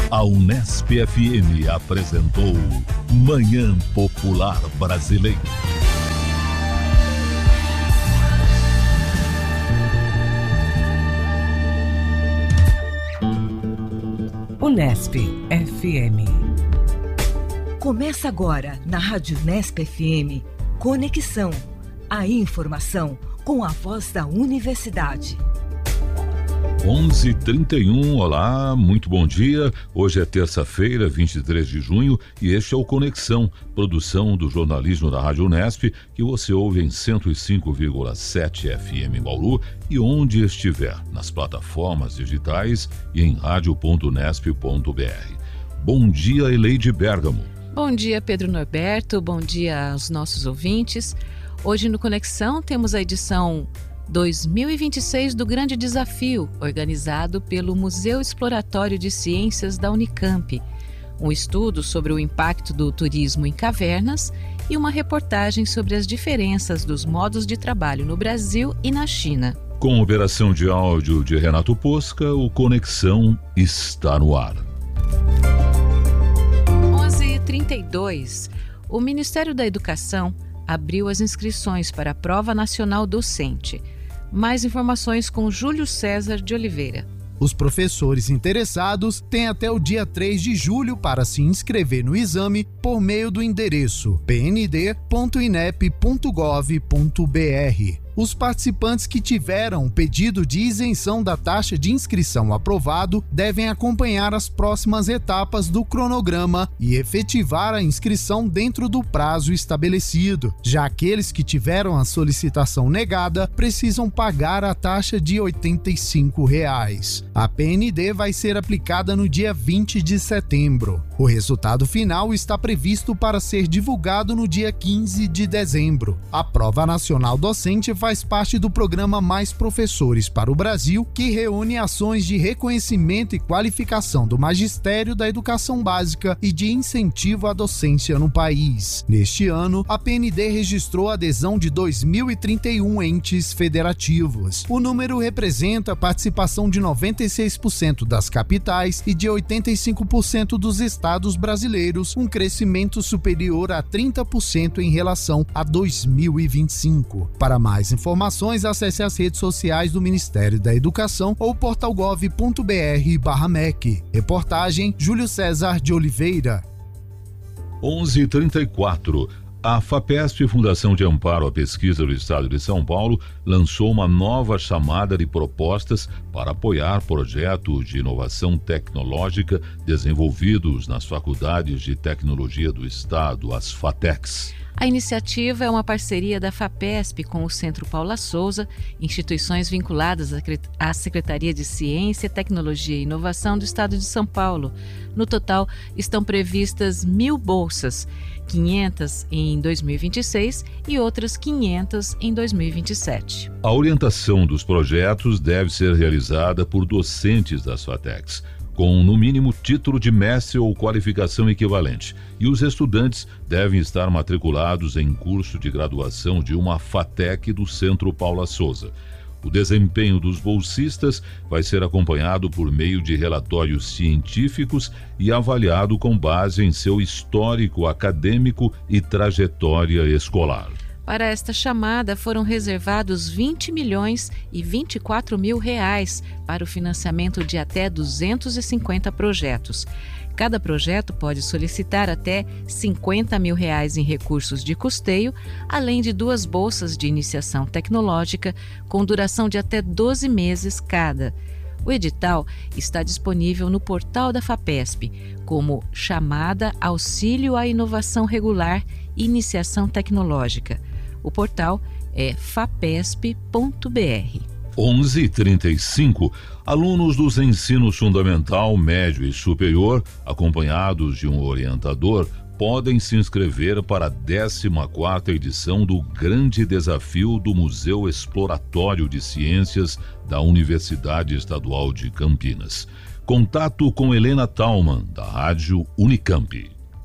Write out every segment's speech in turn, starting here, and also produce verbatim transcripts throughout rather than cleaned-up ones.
A Unesp F M apresentou Manhã Popular Brasileira. Unesp F M. Começa agora na Rádio Unesp F M, Conexão, a informação com a voz da universidade. onze e trinta e um, olá, muito bom dia. Hoje é terça-feira, vinte e três de junho, e este é o Conexão, produção do jornalismo da Rádio Unesp, que você ouve em cento e cinco vírgula sete F M em Bauru e onde estiver, nas plataformas digitais e em rádio ponto unesp ponto b r. Bom dia, Eleide Bergamo. Bom dia, Pedro Norberto, bom dia aos nossos ouvintes. Hoje no Conexão temos a edição dois mil e vinte e seis do Grande Desafio, organizado pelo Museu Exploratório de Ciências da Unicamp. Um estudo sobre o impacto do turismo em cavernas e uma reportagem sobre as diferenças dos modos de trabalho no Brasil e na China. Com operação de áudio de Renato Posca, o Conexão está no ar. onze e trinta e dois. O Ministério da Educação abriu as inscrições para a Prova Nacional Docente. Mais informações com Júlio César de Oliveira. Os professores interessados têm até o dia três de julho para se inscrever no exame por meio do endereço p n d ponto inep ponto gov ponto b r. Os participantes que tiveram o pedido de isenção da taxa de inscrição aprovado devem acompanhar as próximas etapas do cronograma e efetivar a inscrição dentro do prazo estabelecido. Já aqueles que tiveram a solicitação negada precisam pagar a taxa de oitenta e cinco reais. A P N D vai ser aplicada no dia vinte de setembro. O resultado final está previsto para ser divulgado no dia quinze de dezembro. A Prova Nacional Docente vai faz parte do programa Mais Professores para o Brasil, que reúne ações de reconhecimento e qualificação do magistério da educação básica e de incentivo à docência no país. Neste ano, a P N D registrou a adesão de dois mil e trinta e um entes federativos. O número representa a participação de noventa e seis por cento das capitais e de oitenta e cinco por cento dos estados brasileiros, um crescimento superior a trinta por cento em relação a dois mil e vinte e cinco. Para mais informações, acesse as redes sociais do Ministério da Educação ou portal gov ponto b r barra M E C. Reportagem Júlio César de Oliveira. onze e trinta e quatro. A FAPESP, Fundação de Amparo à Pesquisa do Estado de São Paulo, lançou uma nova chamada de propostas para apoiar projetos de inovação tecnológica desenvolvidos nas faculdades de tecnologia do Estado, as FATECs. A iniciativa é uma parceria da FAPESP com o Centro Paula Souza, instituições vinculadas à Secretaria de Ciência, Tecnologia e Inovação do Estado de São Paulo. No total, estão previstas mil bolsas, quinhentas em dois mil e vinte e seis e outras quinhentas em dois mil e vinte e sete. A orientação dos projetos deve ser realizada por docentes das FATECs, com, no mínimo, título de mestre ou qualificação equivalente, e os estudantes devem estar matriculados em curso de graduação de uma FATEC do Centro Paula Souza. O desempenho dos bolsistas vai ser acompanhado por meio de relatórios científicos e avaliado com base em seu histórico acadêmico e trajetória escolar. Para esta chamada foram reservados vinte milhões e vinte e quatro mil reais para o financiamento de até duzentos e cinquenta projetos. Cada projeto pode solicitar até cinquenta mil reais em recursos de custeio, além de duas bolsas de iniciação tecnológica com duração de até doze meses cada. O edital está disponível no portal da FAPESP como Chamada Auxílio à Inovação Regular e Iniciação Tecnológica. O portal é fapesp ponto b r. onze e trinta e cinco. Alunos dos ensinos fundamental, médio e superior, acompanhados de um orientador, podem se inscrever para a décima quarta edição do Grande Desafio do Museu Exploratório de Ciências da Universidade Estadual de Campinas. Contato com Helena Thalmann, da Rádio Unicamp.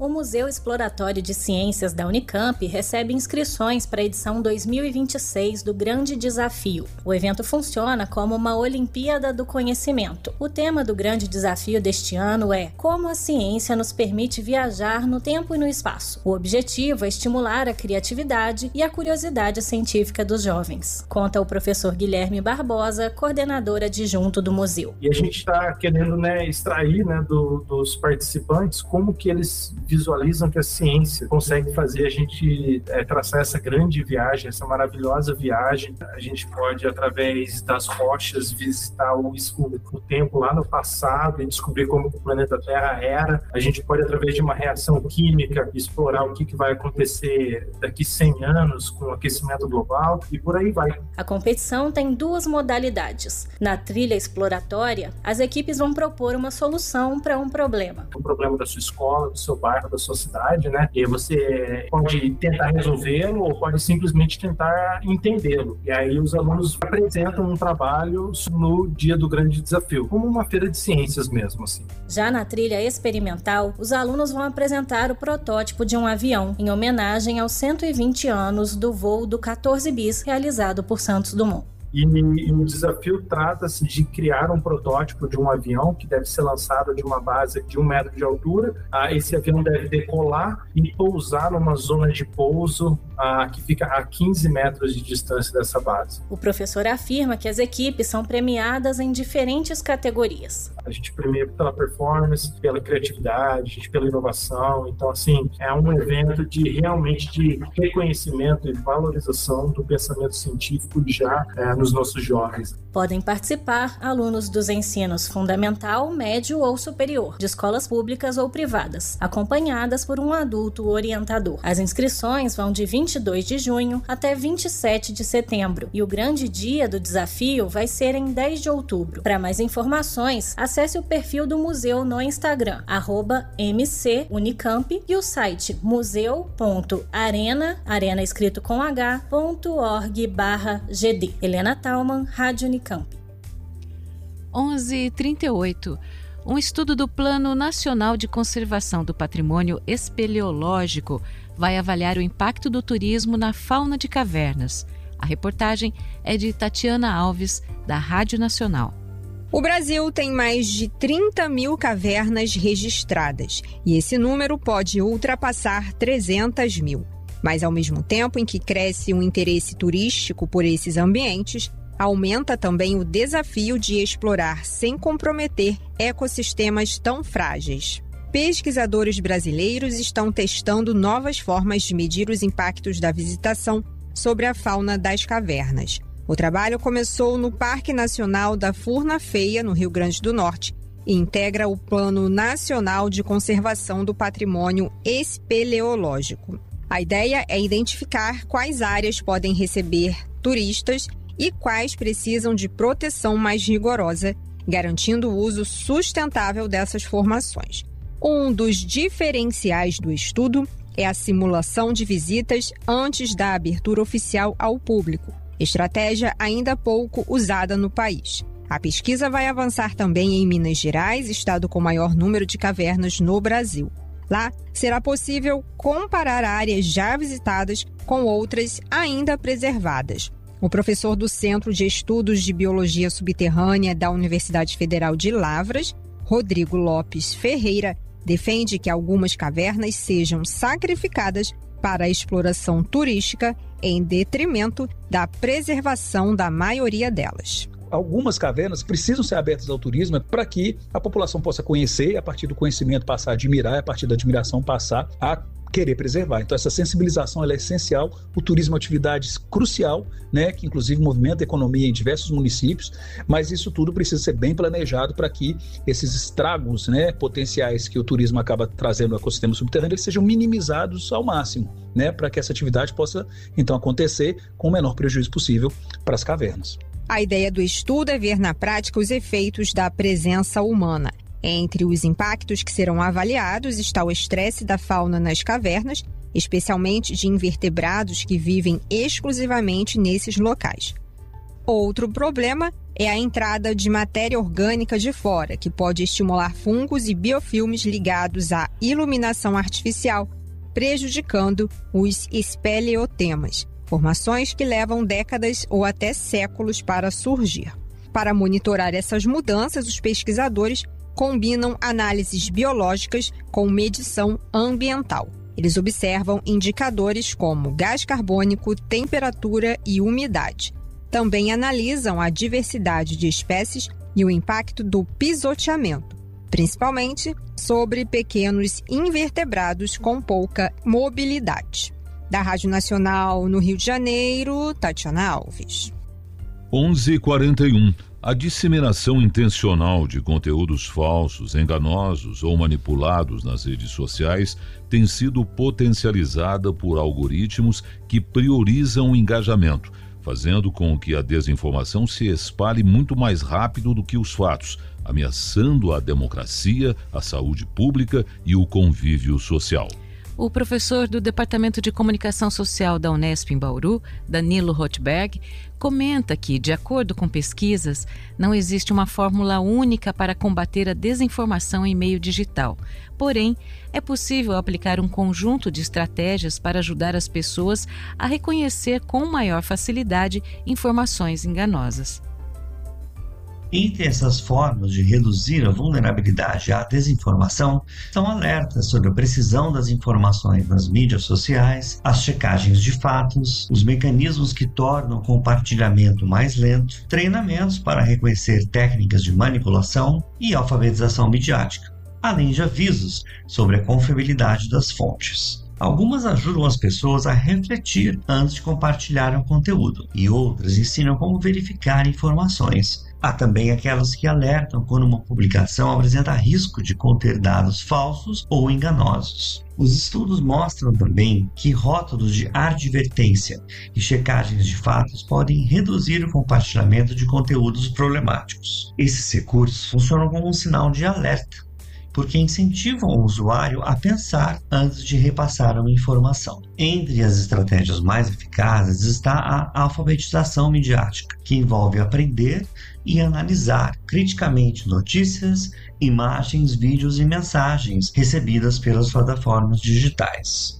O Museu Exploratório de Ciências da Unicamp recebe inscrições para a edição dois mil e vinte e seis do Grande Desafio. O evento funciona como uma Olimpíada do Conhecimento. O tema do Grande Desafio deste ano é Como a ciência nos permite viajar no tempo e no espaço. O objetivo é estimular a criatividade e a curiosidade científica dos jovens, conta o professor Guilherme Barbosa, coordenador adjunto do museu. E a gente está querendo, né, extrair, né, do, dos participantes como que eles visualizam que a ciência consegue fazer a gente é, traçar essa grande viagem, essa maravilhosa viagem. A gente pode, através das rochas, visitar o, o tempo lá no passado e descobrir como o planeta Terra era. A gente pode, através de uma reação química, explorar o que, que vai acontecer daqui cem anos com o aquecimento global e por aí vai. A competição tem duas modalidades. Na trilha exploratória, as equipes vão propor uma solução para um problema. O problema da sua escola, do seu bairro, da sua cidade, né? E você pode tentar resolvê-lo ou pode simplesmente tentar entendê-lo. E aí os alunos apresentam um trabalho no dia do Grande Desafio, como uma feira de ciências mesmo, assim. Já na trilha experimental, os alunos vão apresentar o protótipo de um avião, em homenagem aos cento e vinte anos do voo do quatorze bis realizado por Santos Dumont. E, e o desafio trata-se de criar um protótipo de um avião que deve ser lançado de uma base de um metro de altura. Ah, esse avião deve decolar e pousar numa zona de pouso ah, que fica a quinze metros de distância dessa base. O professor afirma que as equipes são premiadas em diferentes categorias. A gente premia pela performance, pela criatividade, pela inovação. Então, assim, é um evento de realmente de reconhecimento e valorização do pensamento científico já é, nos nossos jovens. Podem participar alunos dos ensinos fundamental, médio ou superior, de escolas públicas ou privadas, acompanhadas por um adulto orientador. As inscrições vão de vinte e dois de junho até vinte e sete de setembro e o grande dia do desafio vai ser em dez de outubro. Para mais informações, acesse o perfil do museu no Instagram, arroba mcunicamp, e o site museu ponto arena, arena escrito com h, ponto org barra gd. Helena Thalman, Rádio Unicamp. onze e trinta e oito. Um estudo do Plano Nacional de Conservação do Patrimônio Espeleológico vai avaliar o impacto do turismo na fauna de cavernas. A reportagem é de Tatiana Alves, da Rádio Nacional. O Brasil tem mais de trinta mil cavernas registradas e esse número pode ultrapassar trezentas mil. Mas, ao mesmo tempo em que cresce um interesse turístico por esses ambientes, aumenta também o desafio de explorar sem comprometer ecossistemas tão frágeis. Pesquisadores brasileiros estão testando novas formas de medir os impactos da visitação sobre a fauna das cavernas. O trabalho começou no Parque Nacional da Furna Feia, no Rio Grande do Norte, e integra o Plano Nacional de Conservação do Patrimônio Espeleológico. A ideia é identificar quais áreas podem receber turistas e quais precisam de proteção mais rigorosa, garantindo o uso sustentável dessas formações. Um dos diferenciais do estudo é a simulação de visitas antes da abertura oficial ao público, estratégia ainda pouco usada no país. A pesquisa vai avançar também em Minas Gerais, estado com maior número de cavernas no Brasil. Lá, será possível comparar áreas já visitadas com outras ainda preservadas. O professor do Centro de Estudos de Biologia Subterrânea da Universidade Federal de Lavras, Rodrigo Lopes Ferreira, defende que algumas cavernas sejam sacrificadas para a exploração turística em detrimento da preservação da maioria delas. Algumas cavernas precisam ser abertas ao turismo para que a população possa conhecer e, a partir do conhecimento, passar a admirar, e a partir da admiração, passar a querer preservar. Então, essa sensibilização ela é essencial. O turismo é uma atividade crucial, né, que inclusive movimenta a economia em diversos municípios, mas isso tudo precisa ser bem planejado para que esses estragos, né, potenciais que o turismo acaba trazendo no ecossistema subterrâneo eles sejam minimizados ao máximo, né, para que essa atividade possa, então, acontecer com o menor prejuízo possível para as cavernas. A ideia do estudo é ver na prática os efeitos da presença humana. Entre os impactos que serão avaliados está o estresse da fauna nas cavernas, especialmente de invertebrados que vivem exclusivamente nesses locais. Outro problema é a entrada de matéria orgânica de fora, que pode estimular fungos e biofilmes ligados à iluminação artificial, prejudicando os espeleotemas, formações que levam décadas ou até séculos para surgir. Para monitorar essas mudanças, os pesquisadores combinam análises biológicas com medição ambiental. Eles observam indicadores como gás carbônico, temperatura e umidade. Também analisam a diversidade de espécies e o impacto do pisoteamento, principalmente sobre pequenos invertebrados com pouca mobilidade. Da Rádio Nacional no Rio de Janeiro, Tatiana Alves. onze e quarenta e um. A disseminação intencional de conteúdos falsos, enganosos ou manipulados nas redes sociais tem sido potencializada por algoritmos que priorizam o engajamento, fazendo com que a desinformação se espalhe muito mais rápido do que os fatos, ameaçando a democracia, a saúde pública e o convívio social. O professor do Departamento de Comunicação Social da Unesp em Bauru, Danilo Rotberg, comenta que, de acordo com pesquisas, não existe uma fórmula única para combater a desinformação em meio digital. Porém, é possível aplicar um conjunto de estratégias para ajudar as pessoas a reconhecer com maior facilidade informações enganosas. Entre essas formas de reduzir a vulnerabilidade à desinformação estão alertas sobre a precisão das informações nas mídias sociais, as checagens de fatos, os mecanismos que tornam o compartilhamento mais lento, treinamentos para reconhecer técnicas de manipulação e alfabetização midiática, além de avisos sobre a confiabilidade das fontes. Algumas ajudam as pessoas a refletir antes de compartilhar o conteúdo, e outras ensinam como verificar informações. Há também aquelas que alertam quando uma publicação apresenta risco de conter dados falsos ou enganosos. Os estudos mostram também que rótulos de advertência e checagens de fatos podem reduzir o compartilhamento de conteúdos problemáticos. Esses recursos funcionam como um sinal de alerta, porque incentivam o usuário a pensar antes de repassar uma informação. Entre as estratégias mais eficazes está a alfabetização midiática, que envolve aprender e analisar criticamente notícias, imagens, vídeos e mensagens recebidas pelas plataformas digitais.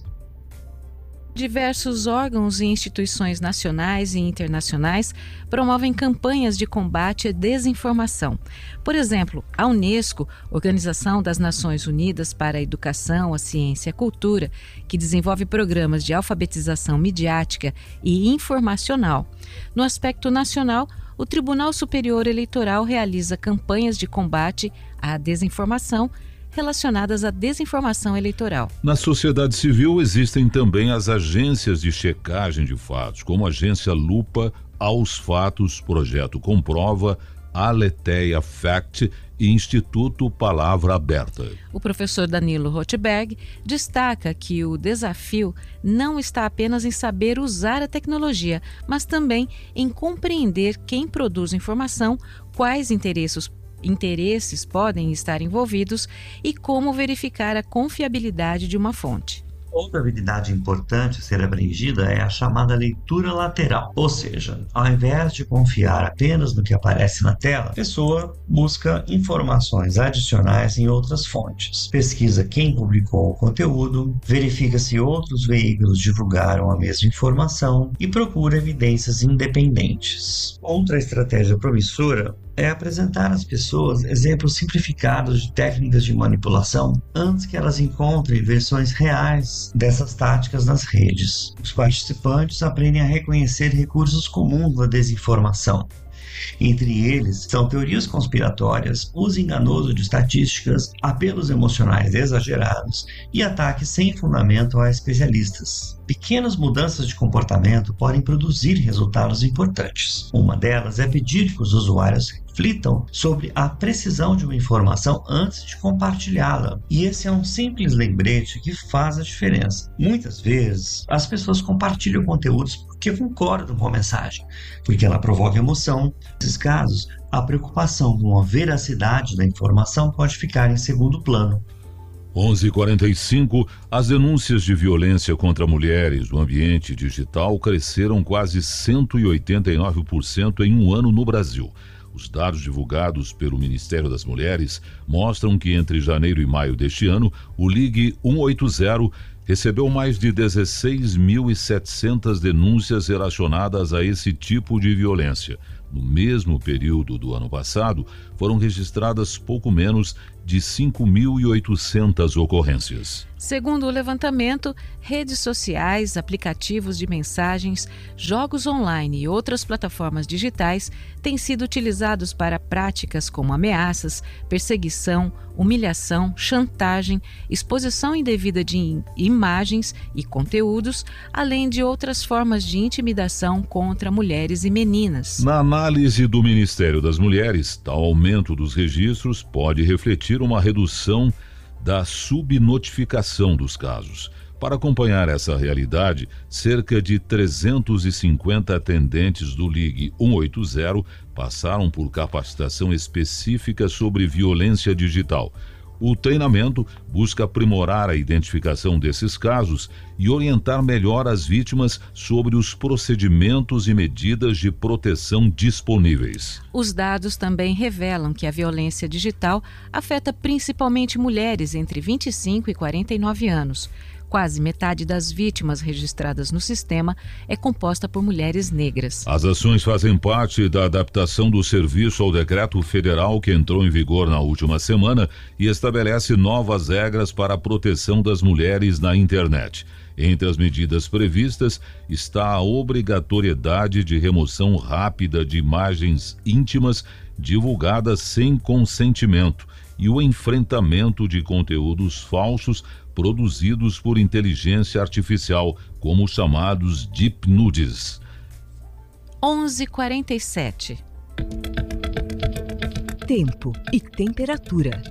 Diversos órgãos e instituições nacionais e internacionais promovem campanhas de combate à desinformação. Por exemplo, a Unesco, Organização das Nações Unidas para a Educação, a Ciência e a Cultura, que desenvolve programas de alfabetização midiática e informacional. No aspecto nacional, o Tribunal Superior Eleitoral realiza campanhas de combate à desinformação relacionadas à desinformação eleitoral. Na sociedade civil existem também as agências de checagem de fatos, como a Agência Lupa, Aos Fatos, Projeto Comprova, Aletheia Fact e Instituto Palavra Aberta. O professor Danilo Rotberg destaca que o desafio não está apenas em saber usar a tecnologia, mas também em compreender quem produz informação, quais interesses interesses podem estar envolvidos e como verificar a confiabilidade de uma fonte. Outra habilidade importante a ser abrangida é a chamada leitura lateral, ou seja, ao invés de confiar apenas no que aparece na tela, a pessoa busca informações adicionais em outras fontes, pesquisa quem publicou o conteúdo, verifica se outros veículos divulgaram a mesma informação e procura evidências independentes. Outra estratégia promissora é apresentar às pessoas exemplos simplificados de técnicas de manipulação antes que elas encontrem versões reais dessas táticas nas redes. Os participantes aprendem a reconhecer recursos comuns da desinformação. Entre eles são teorias conspiratórias, uso enganoso de estatísticas, apelos emocionais exagerados e ataques sem fundamento a especialistas. Pequenas mudanças de comportamento podem produzir resultados importantes. Uma delas é pedir que os usuários reflitam sobre a precisão de uma informação antes de compartilhá-la. E esse é um simples lembrete que faz a diferença. Muitas vezes, as pessoas compartilham conteúdos porque concordam com a mensagem, porque ela provoca emoção. Nesses casos, a preocupação com a veracidade da informação pode ficar em segundo plano. onze e quarenta e cinco, as denúncias de violência contra mulheres no ambiente digital cresceram quase cento e oitenta e nove por cento em um ano no Brasil. Os dados divulgados pelo Ministério das Mulheres mostram que entre janeiro e maio deste ano, o Ligue cento e oitenta recebeu mais de dezesseis mil e setecentas denúncias relacionadas a esse tipo de violência. No mesmo período do ano passado, foram registradas pouco menos de cinco mil e oitocentas ocorrências. Segundo o levantamento, redes sociais, aplicativos de mensagens, jogos online e outras plataformas digitais têm sido utilizados para práticas como ameaças, perseguição, humilhação, chantagem, exposição indevida de imagens e conteúdos, além de outras formas de intimidação contra mulheres e meninas. Na análise do Ministério das Mulheres, tal aumento dos registros pode refletir uma redução da subnotificação dos casos. Para acompanhar essa realidade, cerca de trezentos e cinquenta atendentes do Ligue cento e oitenta passaram por capacitação específica sobre violência digital. O treinamento busca aprimorar a identificação desses casos e orientar melhor as vítimas sobre os procedimentos e medidas de proteção disponíveis. Os dados também revelam que a violência digital afeta principalmente mulheres entre vinte e cinco e quarenta e nove anos. Quase metade das vítimas registradas no sistema é composta por mulheres negras. As ações fazem parte da adaptação do serviço ao decreto federal que entrou em vigor na última semana e estabelece novas regras para a proteção das mulheres na internet. Entre as medidas previstas está a obrigatoriedade de remoção rápida de imagens íntimas divulgadas sem consentimento e o enfrentamento de conteúdos falsos produzidos por inteligência artificial, como os chamados deep nudes. onze e quarenta e sete. Tempo e temperatura.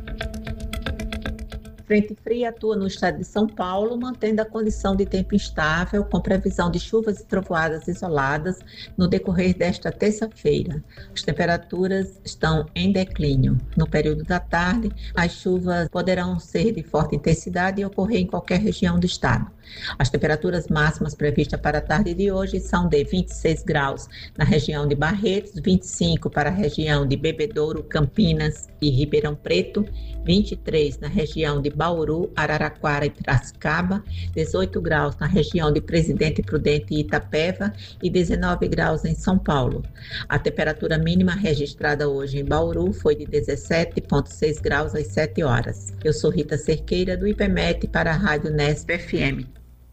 Frente fria atua no estado de São Paulo, mantendo a condição de tempo instável, com previsão de chuvas e trovoadas isoladas no decorrer desta terça-feira. As temperaturas estão em declínio. No período da tarde, as chuvas poderão ser de forte intensidade e ocorrer em qualquer região do estado. As temperaturas máximas previstas para a tarde de hoje são de vinte e seis graus na região de Barretos, vinte e cinco para a região de Bebedouro, Campinas e Ribeirão Preto, vinte e três na região de Bauru, Araraquara e Piracicaba, dezoito graus na região de Presidente Prudente e Itapeva e dezenove graus em São Paulo. A temperatura mínima registrada hoje em Bauru foi de dezessete vírgula seis graus às sete horas. Eu sou Rita Cerqueira, do IPMET, para a Rádio Nesp F M.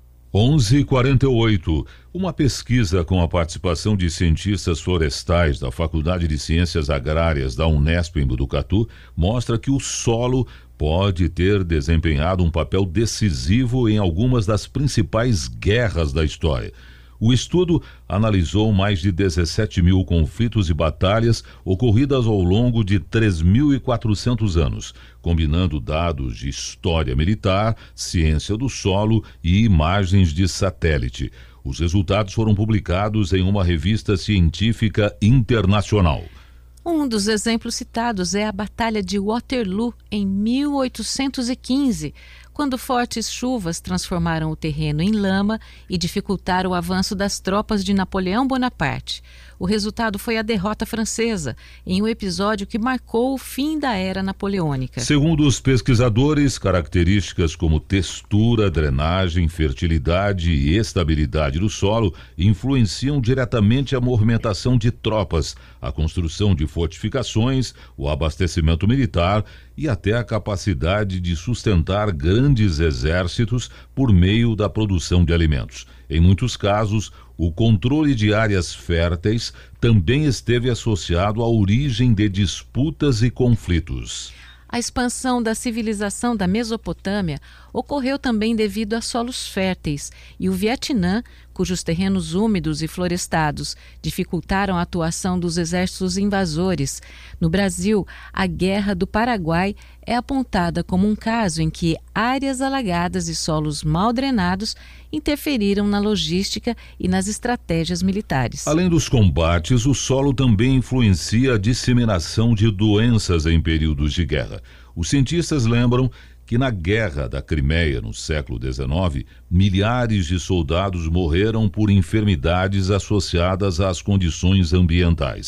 onze e quarenta e oito. Uma pesquisa com a participação de cientistas florestais da Faculdade de Ciências Agrárias da Unesp em Botucatu mostra que o solo pode ter desempenhado um papel decisivo em algumas das principais guerras da história. O estudo analisou mais de dezessete mil conflitos e batalhas ocorridas ao longo de três mil e quatrocentos anos, combinando dados de história militar, ciência do solo e imagens de satélite. Os resultados foram publicados em uma revista científica internacional. Um dos exemplos citados é a Batalha de Waterloo, em mil oitocentos e quinze, quando fortes chuvas transformaram o terreno em lama e dificultaram o avanço das tropas de Napoleão Bonaparte. O resultado foi a derrota francesa, em um episódio que marcou o fim da era napoleônica. Segundo os pesquisadores, características como textura, drenagem, fertilidade e estabilidade do solo influenciam diretamente a movimentação de tropas, a construção de fortificações, o abastecimento militar e até a capacidade de sustentar grandes exércitos por meio da produção de alimentos. Em muitos casos, o controle de áreas férteis também esteve associado à origem de disputas e conflitos. A expansão da civilização da Mesopotâmia ocorreu também devido a solos férteis, e o Vietnã, cujos terrenos úmidos e florestados dificultaram a atuação dos exércitos invasores. No Brasil, a Guerra do Paraguai é apontada como um caso em que áreas alagadas e solos mal drenados interferiram na logística e nas estratégias militares. Além dos combates, o solo também influencia a disseminação de doenças em períodos de guerra. Os cientistas lembram que na Guerra da Crimeia, no século dezenove, milhares de soldados morreram por enfermidades associadas às condições ambientais.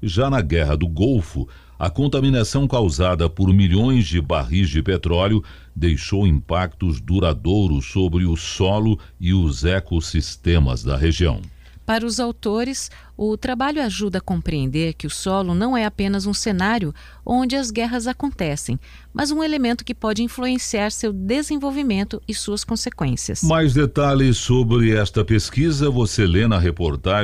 Já na Guerra do Golfo, a contaminação causada por milhões de barris de petróleo deixou impactos duradouros sobre o solo e os ecossistemas da região. Para os autores, o trabalho ajuda a compreender que o solo não é apenas um cenário onde as guerras acontecem, mas um elemento que pode influenciar seu desenvolvimento e suas consequências. Mais detalhes sobre esta pesquisa você lê na reportagem